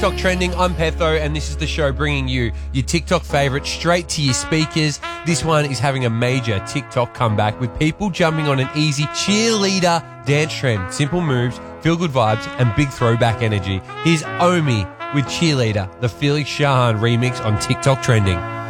TikTok Trending, I'm Petho, and this is the show bringing you your TikTok favourites straight to your speakers. This one is having a major TikTok comeback with people jumping on an easy cheerleader dance trend. Simple moves, feel-good vibes, and big throwback energy. Here's Omi with Cheerleader, the Felix Shahan remix on TikTok Trending.